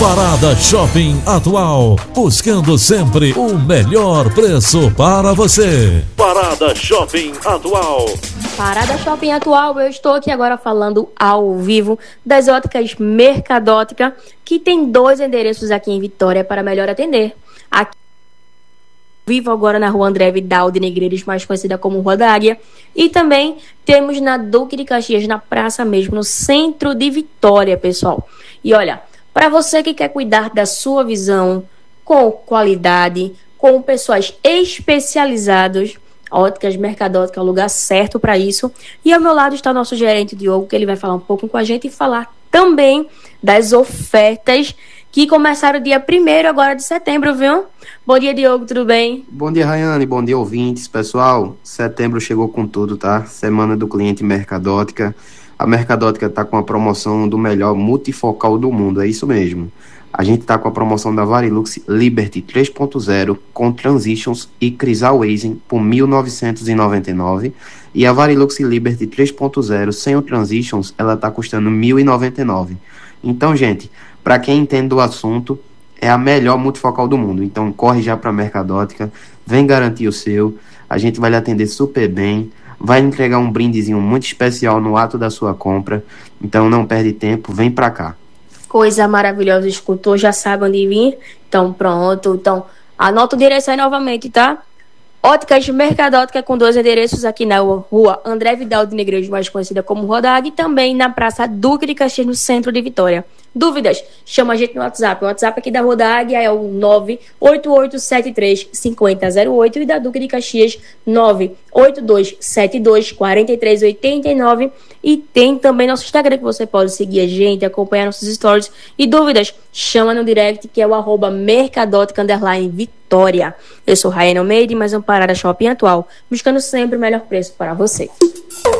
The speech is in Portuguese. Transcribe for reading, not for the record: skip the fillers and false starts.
Parada Shopping Atual, buscando sempre o melhor preço para você. Parada Shopping Atual. Parada Shopping Atual, eu estou aqui agora falando ao vivo das óticas Mercadótica, que tem 2 endereços aqui em Vitória para melhor atender. Aqui vivo agora na rua André Vidal de Negreiros, mais conhecida como Rua da Águia, e também temos na Duque de Caxias, na praça mesmo, no centro de Vitória, pessoal. E olha, para você que quer cuidar da sua visão com qualidade, com pessoas especializadas, Óticas Mercadótica é o lugar certo para isso. E ao meu lado está o nosso gerente Diogo, que ele vai falar um pouco com a gente e falar também das ofertas que começaram dia 1º agora de setembro, viu? Bom dia, Diogo, tudo bem? Bom dia, Rayane, bom dia, ouvintes. Pessoal, setembro chegou com tudo, tá? Semana do cliente Mercadótica. A Mercadótica tá com a promoção do melhor multifocal do mundo, é isso mesmo. A gente tá com a promoção da Varilux Liberty 3.0 com Transitions e Crisal Aging por R$ 1.999. E a Varilux Liberty 3.0 sem o Transitions, ela tá custando R$ 1.099. Então, gente, para quem entende do assunto, é a melhor multifocal do mundo. Então, corre já para a Mercadótica, vem garantir o seu. A gente vai lhe atender super bem. Vai entregar um brindezinho muito especial no ato da sua compra. Então não perde tempo, vem pra cá. Coisa maravilhosa, escutou, já sabe onde vir? Então pronto, então anota o endereço aí novamente, tá? Óticas Mercadótica com 2 endereços aqui na rua André Vidal de Negreiros, mais conhecida como Rua da Águia, e também na praça Duque de Caxias, no centro de Vitória. Dúvidas? Chama a gente no WhatsApp. O WhatsApp aqui da Rua da Águia é o 988735008 e da Duque de Caxias 982724389. E tem também nosso Instagram, que você pode seguir a gente, acompanhar nossos stories. E dúvidas? Chama no direct, que é o @mercadótica_Vitória. Eu sou Rayane Almeida e mais um Parada Shopping Atual, buscando sempre o melhor preço para você.